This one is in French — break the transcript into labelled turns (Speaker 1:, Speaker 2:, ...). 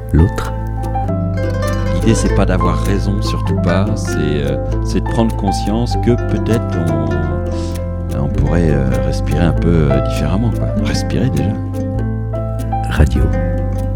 Speaker 1: l'autre.
Speaker 2: L'idée, c'est pas d'avoir raison, surtout pas, c'est de prendre conscience que peut-être on pourrait respirer un peu différemment, quoi. Respirer déjà.
Speaker 1: Radio.